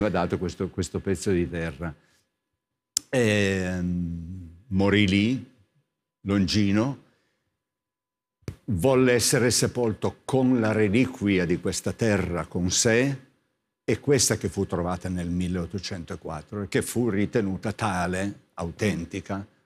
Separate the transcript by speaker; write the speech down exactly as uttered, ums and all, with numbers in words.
Speaker 1: aveva dato questo, questo pezzo di terra. E, morì lì, Longino, volle essere sepolto con la reliquia di questa terra con sé, e questa che fu trovata nel milleottocentoquattro e che fu ritenuta tale, autentica,